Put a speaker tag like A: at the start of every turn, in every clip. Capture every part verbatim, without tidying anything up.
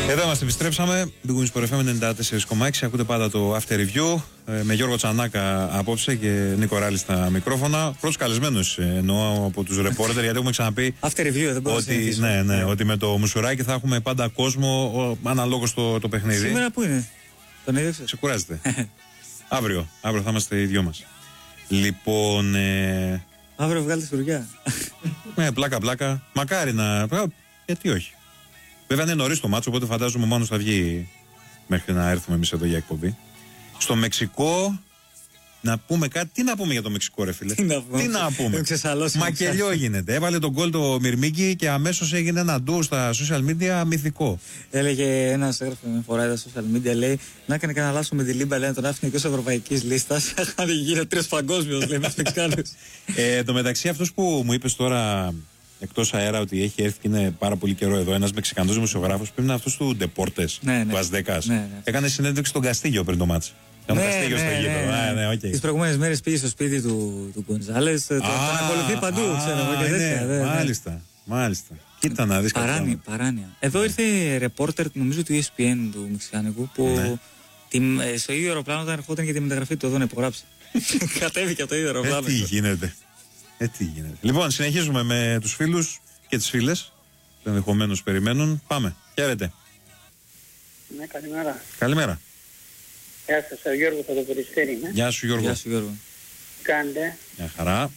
A: Εδώ είμαστε, επιστρέψαμε. Big Wings Sport εφ εμ ενενήντα τέσσερα κόμμα έξι. Ακούτε πάντα το After Review ε, με Γιώργο Τσανάκα απόψε και Νίκο Ράλη στα μικρόφωνα. Πρώτος καλεσμένος εννοώ από τους ρεπόρτερ, γιατί έχουμε ξαναπεί
B: After Review, δεν μπορώ
A: ότι, να ναι, ναι, ναι, ότι με το Μουσουράκι θα έχουμε πάντα κόσμο αναλόγως το, το παιχνίδι.
B: Σήμερα πού είναι, τον είδες?
A: Ξεκουράζεται. αύριο, αύριο θα είμαστε οι δυο μας. Λοιπόν. Ε...
B: Αύριο βγάλετε σφουριά.
A: Ναι, πλάκα, πλάκα. Μακάρι να. Γιατί όχι. Βέβαια είναι νωρίς το μάτσο, οπότε φαντάζομαι μόνος θα βγει μέχρι να έρθουμε εμείς εδώ για εκπομπή. Στο Μεξικό, να πούμε κάτι. Τι να πούμε για το Μεξικό, ρε φίλε?
B: Τι να πούμε.
A: Τι να πούμε. Μακελιό γίνεται. Έβαλε τον γκολ το Μυρμίγκι και αμέσως έγινε ένα ντου στα social media μυθικό.
B: Έλεγε ένας, έγραφε με φορά στα social media, λέει να έκανε κανένα λάθος με τη Λίμπα, λέει να τον άφηνε και ως ευρωπαϊκής λίστας. Αν γίνει τρεις παγκόσμιος, λέει, με τους Μεξικάνους.
A: Ε, το μεταξύ, αυτός που μου είπες τώρα εκτός αέρα ότι έχει έρθει και είναι πάρα πολύ καιρό εδώ, ένας Μεξικανός δημοσιογράφος, πρέπει να είναι αυτός του Ντεπόρτες,
B: ναι, ναι.
A: του Αζδέκας.
B: Ναι, ναι.
A: Έκανε συνέντευξη στον Καστίγιο πριν το μάτς. Ήταν
B: ναι,
A: Καστίγιο
B: ναι,
A: στο γήπεδο.
B: ναι, ναι.
A: ναι, okay.
B: Τις προηγούμενες μέρες πήγε στο σπίτι του, του Γκονζάλες, τον ακολουθεί παντού, α, ξέρω εγώ και τέτοια.
A: Ναι,
B: δε,
A: μάλιστα, ναι. μάλιστα. Κοίτα να δεις κάτι.
B: Παράνοια, παράνοια. Εδώ ήρθε ρεπόρτερ, νομίζω του ι ες πι εν του Μεξικανικού, που
A: ναι.
B: τη, στο ίδιο αεροπλάνο όταν ερχόταν για τη μεταγραφή του εδώ να υπογράψει. Κατέβηκε από το ίδιο αεροπλάνο.
A: Ε, τι γίνεται. Ε, τι γίνεται. Λοιπόν, συνεχίζουμε με τους φίλους και τις φίλες που ενδεχομένως περιμένουν. Πάμε. Χαίρετε.
C: Ναι, καλημέρα.
A: Καλημέρα.
C: Γεια σας, ο Γιώργος από το Περιστέρι. Ναι.
A: Γεια σου, Γιώργο.
B: Γεια σου, Γιώργο.
C: Κάντε.
A: Μια χαρά.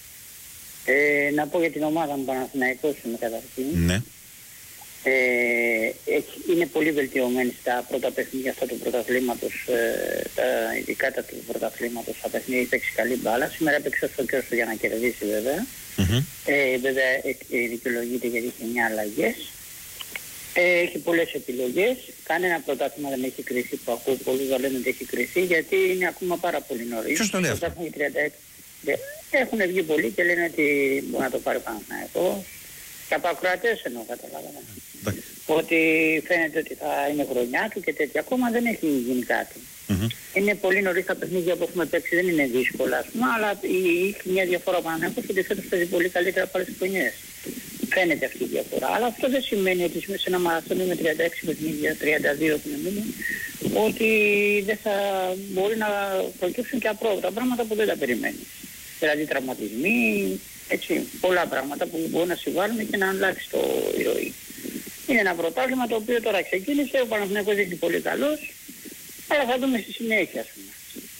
C: Ε, να πω για την ομάδα μου, Παναθηναϊκός είμαι καταρχήν.
A: Ναι.
C: Ε, έχει, είναι πολύ βελτιωμένη στα πρώτα παιχνίδια αυτά του πρωταθλήματος, ε, τα, ειδικά τα του πρωταθλήματος, τα παιχνίδια έχει παίξει καλή μπάλα. Σήμερα έπαιξε όσο και όσο για να κερδίσει βέβαια.
A: Mm-hmm.
C: Ε, βέβαια ε, δικαιολογείται γιατί έχει εννιά αλλαγές. Ε, έχει πολλές επιλογές. Κανένα πρωτάθλημα δεν έχει κριθεί, που ακούω πολλούς να λένε ότι έχει κριθεί, γιατί είναι ακόμα πάρα πολύ νωρίς.
A: Ποιος το λέει αυτό?
C: Έχουν βγει πολλοί και λένε ότι μπορεί να το πάρει ο Παναθηναϊκός. Και από ακροατές εννοώ, καταλάβαμε. Ότι φαίνεται ότι θα είναι χρονιά του και τέτοια. Ακόμα δεν έχει γίνει κάτι. Mm-hmm. Είναι πολύ νωρίς τα παιχνίδια που έχουμε παίξει, δεν είναι δύσκολα, ας πούμε, αλλά έχει μια διαφορά ο Παναθηναϊκός ότι φέτος παίζει πολύ καλύτερα από άλλες χρονιές. Φαίνεται αυτή η διαφορά. Αλλά αυτό δεν σημαίνει ότι σε ένα μαραθώνιο με τριάντα έξι παιχνίδια, τριάντα δύο που είναι μήνυμα, ότι δεν θα μπορεί να προκύψουν και απρόβλεπτα πράγματα που δεν τα περιμένει. Δηλαδή τραυματισμοί, έτσι, πολλά πράγματα που μπορούν να συμβάλλουν και να αλλάξει το ηρωή. Είναι ένα πρωτάθλημα το οποίο τώρα ξεκίνησε, ο Παναθηναϊκός είναι πολύ καλός, αλλά θα δούμε στη συνέχεια, ας πούμε.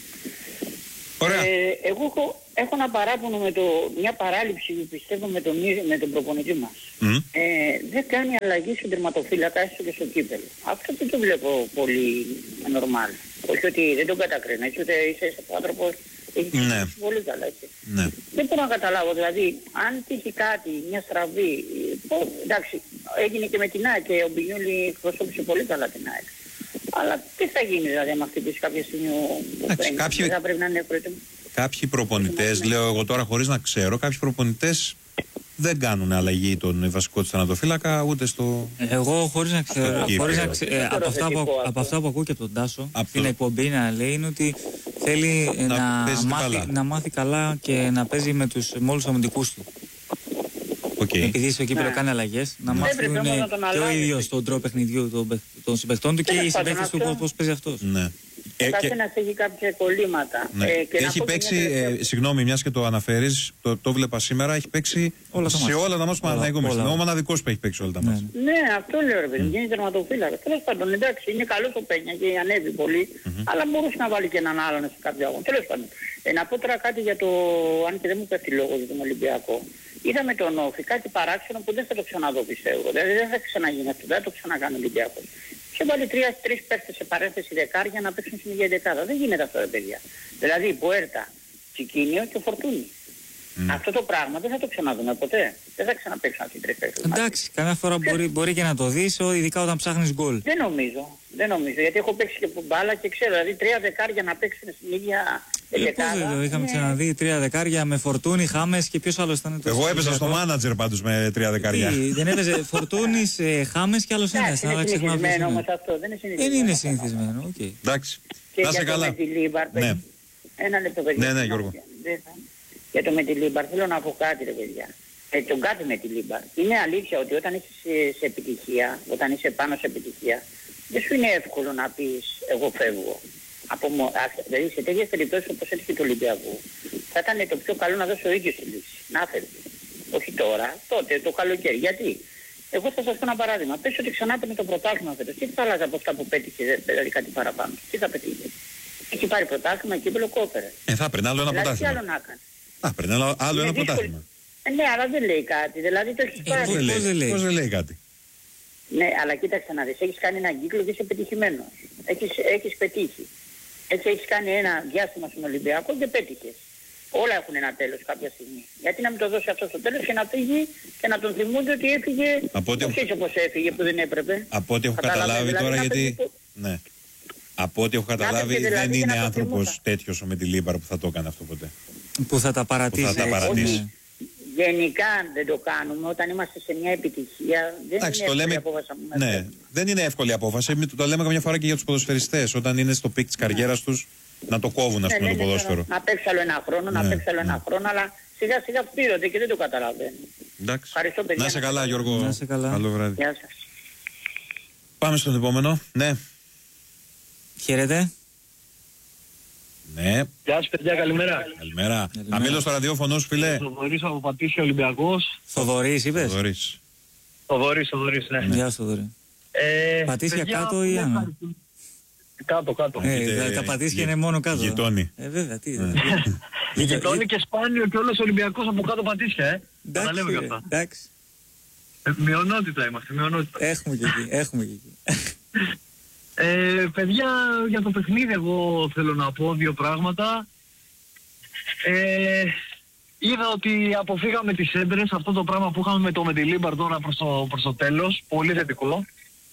A: Ωραία.
C: Ε, εγώ έχω, έχω ένα παράπονο με το, μια παράληψη που πιστεύω με τον, με τον προπονητή μας. Mm. Ε, δεν κάνει αλλαγή στον τερματοφύλακα έστω και στο κύπελλο. Αυτό δεν το βλέπω πολύ normal. Όχι ότι δεν τον κατακρίνω, έτσι, ούτε είσαι άνθρωπος. Έχει ναι. πολύ καλά, έτσι.
A: Ναι.
C: Δεν μπορώ να καταλάβω, δηλαδή, αν τύχει κάτι, μια στραβή, πω, εντάξει, έγινε και με την ΑΕΚ και ο Μπινιόλι εκπροσώπησε πολύ καλά την ΑΕΚ. Αλλά τι θα γίνει, δηλαδή, αν χτυπήσει κάποια στιγμή ο Πέγκας, κάποιοι... δεν θα πρέπει να είναι προετοιμ...
A: Κάποιοι προπονητές, ναι. λέω εγώ τώρα χωρίς να ξέρω, κάποιοι προπονητές δεν κάνουν αλλαγή τον βασικό του θανατοφύλακα ούτε στο.
B: Εγώ χωρίς να ξέρω. Χωρίς να ξε... ε, από, αυτά που, από αυτά που ακούω και από τον Τάσο από στην το... εκπομπή να λέει είναι ότι θέλει να, να, μάθει, να μάθει καλά και να παίζει με τους με όλους τους αμυντικούς του.
A: Okay.
B: Επειδή στο κύπελλο ναι. κάνει αλλαγές, να μάθουν και ο ίδιος τον τρόπο παιχνιδιού των, των συμπαικτών του και οι συμπαίκτες του πώς παίζει αυτός.
A: Ναι.
C: Ο καθένας έχει κάποια κολλήματα.
A: Ναι. Ε, και έχει παίξει, ε, συγγνώμη, μιας και το αναφέρεις, το, το βλέπα σήμερα, έχει παίξει όλα σε όλα, όλα τα μάτια του Παναθηναϊκού. Είναι ο μοναδικός που έχει παίξει όλα τα μάτια.
C: Ναι, ναι, αυτό λέω ρε παιδί, mm. γίνει τερματοφύλακα. Τέλος πάντων, εντάξει, είναι καλός ο Πένια και ανέβει πολύ, mm-hmm. αλλά μπορούσε να βάλει και έναν άλλον σε κάποιο αγώνα. Τέλος πάντων. Ε, να πω τώρα κάτι για το, αν και δεν μου πέφτει λόγο για τον Ολυμπιακό. Είδαμε τον Όφη κάτι παράξενο που δεν θα το ξαναδώ πιστεύω. Δηλαδή δεν θα ξαναγίνει αυτό, δεν θα το ξανακάνει ο Ολυμπιακός. Και βάλει τρεις παίχτες σε παρένθεση δεκάρια να παίξουν στην ίδια δεκάδα. Δεν γίνεται αυτό ρε παιδιά. Δηλαδή Πουέρτα, Τσικίνιο και Φορτούνι. Mm. Αυτό το πράγμα δεν θα το ξαναδούμε ποτέ. Δεν θα ξαναπαίξουν αυτοί οι τρεις παίχτες.
B: Εντάξει, καμιά φορά και... μπορεί, μπορεί και να το δεις, ειδικά όταν ψάχνεις γκολ.
C: Δεν νομίζω. Δεν νομίζω. Γιατί έχω παίξει και μπάλα και ξέρω. Δηλαδή τρία δεκάρια να παίξουν στην ίδια δεκάδα.
B: Λοιπόν, είχαμε ξαναδεί τρία δεκάρια με Φορτούνι, Χάμες και ποιος άλλος ήταν.
A: Εγώ έπαιζα στο μάνατζερ πάντως με τρία δεκάρια.
B: Δεν έπαιζε Φορτούνις, Χάμες και άλλος ένας.
C: Δεν είναι συνηθισμένο όμως αυτό.
B: Δεν είναι συνηθισμένο.
A: Εντάξει.
C: Να σε καλά. Ένα λεπτό παιδιά.
A: Ναι, ναι, Γιώργο.
C: Για το με τη Λίμπαρ θέλω να πω κάτι ρε παιδιά. ε, τον κάτι με τη Λίμπαρ. Είναι αλήθεια ότι όταν είσαι σε, σε επιτυχία, όταν είσαι πάνω σε επιτυχία, δεν σου είναι εύκολο να πεις εγώ φεύγω. Από, δηλαδή σε τέτοιες περιπτώσεις όπως έτυχε του Ολυμπιακού, θα ήταν το πιο καλό να δώσει ο ίδιος τη λύση. Να φεύγει. Όχι τώρα, τότε, το καλοκαίρι. Γιατί? Εγώ θα σας πω ένα παράδειγμα. Πες ότι ξανά παίρνει το πρωτάθλημα φέτος. Τι θα άλλαζε από αυτά που πέτυχε, δηλαδή κάτι παραπάνω? Τι θα πετύχει? Έχει πάρει πρωτάθλημα και είπε κόπερε.
A: Ε, θα παίρνει άλλο ένα
C: δηλαδή,
A: πρωτάθλημα.
C: Τι άλλο να κάνει?
A: Θα παίρνει άλλο, άλλο ένα πρωτάθλημα.
C: Ε, ναι, αλλά δεν λέει κάτι. Δηλαδή το έχει πάρει.
A: Πώς δεν, δεν, δεν λέει κάτι?
C: Ναι, αλλά κοίταξε να δεις. Έχεις κάνει έναν κύκλο και είσαι πετυχημένος. Έχεις, έχεις πετύχει. Έτσι έχεις κάνει ένα διάστημα στον Ολυμπιακό και πέτυχες. Όλα έχουν ένα τέλος κάποια στιγμή. Γιατί να μην το δώσει αυτό στο τέλος και να φύγει και να τον θυμούνται ότι έφυγε όχι έτσι όπως έφυγε που δεν έπρεπε.
A: Από ό,τι έχω καταλάβει δηλαδή, τώρα γιατί... Το... Ναι. Από ό,τι έχω καταλάβει δηλαδή, δεν είναι άνθρωπος τέτοιος με τη Λίμπαρ που θα το έκανε αυτό ποτέ.
B: Που θα τα παρατήσει.
A: Που θα τα παρατήσει.
C: Γενικά δεν το κάνουμε όταν είμαστε σε μια επιτυχία. Δεν
A: Άξι,
C: είναι
A: εύκολη λέμε...
C: απόφαση.
A: Ναι, δεν είναι εύκολη απόφαση. Το, το λέμε καμιά φορά και για τους ποδοσφαιριστές. Όταν είναι στο πικ της καριέρας τους να το κόβουν, ας πούμε,
C: ναι,
A: το ποδόσφαιρο.
C: Ναι, να παίξει άλλο ένα χρόνο, ναι, να παίξει άλλο ναι. ένα χρόνο, αλλά σιγά σιγά πλήρονται και δεν το καταλαβαίνουν.
A: Εντάξει.
C: Ευχαριστώ, παιδιά.
A: Να σε καλά, Γιώργο.
B: Να σε καλά.
A: Καλό βράδυ.
C: Γεια σας.
A: Πάμε στον επόμενο. Ναι.
B: Χαίρετε.
A: Ναι.
D: Γεια σας παιδιά, καλημέρα.
A: Καλημέρα. Αμήλω στο ραδιόφωνο σου, φίλε.
D: Θοδωρής από Πατήσια, Ολυμπιακός.
B: Θοδωρής είπες?
A: Θοδωρής.
D: Θοδωρής, Θοδωρής, ναι.
B: Γεια σου, Θοδωρή.
D: Ε,
B: Πατήσια
D: παιδιά,
B: κάτω ή άνω?
D: Κάτω, κάτω.
B: Ε, ε, τα Πατήσια είναι μόνο κάτω.
A: Γειτόνι.
B: Ε, βέβαια, τι.
D: Γειτόνι και σπάνιο και όλος Ολυμπιακός από κάτω Πατήσια, ε. Τα λέμε και αυτά.
B: Εντάξει.
D: Ε, μειονότητα είμαστε, μειονότητα.
B: Έχουμε και εκεί, έχουμε και εκεί.
D: Ε, παιδιά, για το παιχνίδι εγώ θέλω να πω δύο πράγματα. Ε, είδα ότι αποφύγαμε τις έντρες, αυτό το πράγμα που είχαμε με το Μεντιλίμπαρ τώρα προς το, προς το τέλος, πολύ θετικό.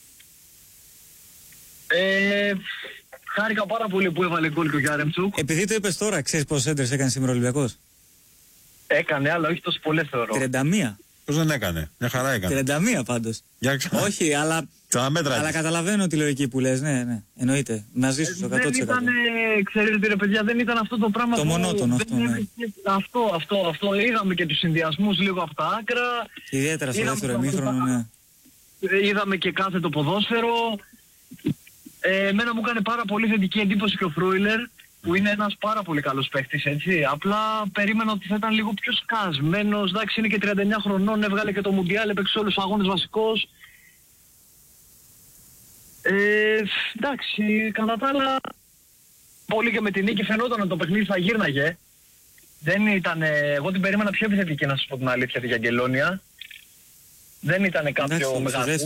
D: Ε, χάρηκα πάρα πολύ που έβαλε γκολ και ο Γιάρεμτσουκ.
B: Επειδή το είπες τώρα, ξέρεις πόσες έντρες έκανε σήμερα ο Ολυμπιακός?
D: Έκανε, αλλά όχι τόσο πολλές θεωρώ.
B: τριάντα μία.
A: Πώς δεν έκανε, μια χαρά έκανε.
B: τριάντα μία πάντως.
A: Για ξα...
B: Όχι, αλλά, αλλά καταλαβαίνω τη λογική που λες, ναι, ναι, εννοείται. Μαζί σου στο εκατό τοις εκατό.
D: Δεν ήταν, ξέρετε ρε παιδιά, δεν ήταν αυτό το πράγμα
B: το
D: που...
B: μονότονο αυτό, ναι.
D: Αυτό, αυτό, αυτό. Είδαμε και τους συνδυασμούς λίγο από τα άκρα.
B: Ιδιαίτερα στο δεύτερο ημίχρονο, ναι.
D: Είδαμε και κάθε το ποδόσφαιρο. Ε, εμένα μου έκανε πάρα πολύ θετική εντύπωση και ο Φρούιλερ, που είναι ένας πάρα πολύ καλός παίχτης, έτσι. Απλά περίμενα ότι θα ήταν λίγο πιο σκασμένος. Εντάξει, είναι και τριάντα εννιά χρονών, έβγαλε και το Μουντιάλ, έπαιξε όλους τους αγώνες βασικός. Ε, εντάξει, κατά τα άλλα, πολύ και με την νίκη φαινόταν ότι το παιχνίδι θα γύρναγε. Δεν ήταν, εγώ την περίμενα πιο επιθετική, να σας πω την αλήθεια, τη Αγγελόνια. Δεν ήταν κάποιο μεγάλο.